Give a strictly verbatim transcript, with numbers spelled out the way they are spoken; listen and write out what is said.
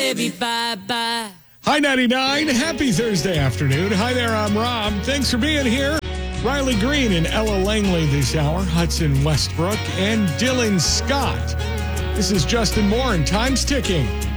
baby, bye-bye. Hi, ninety-nine. Happy Thursday afternoon. Hi there, I'm Rob. Thanks for being here. Riley Green and Ella Langley this hour, Hudson Westbrook, and Dylan Scott. This is Justin Moore, and time's ticking.